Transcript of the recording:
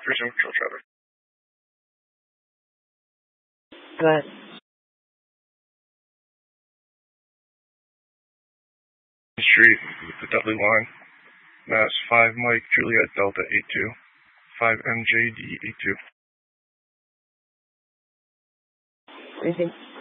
Resume control traffic. Go ahead. Street with the Dudley line. Mass 5 Mike Juliet Delta 82. 5 MJD 82. Anything?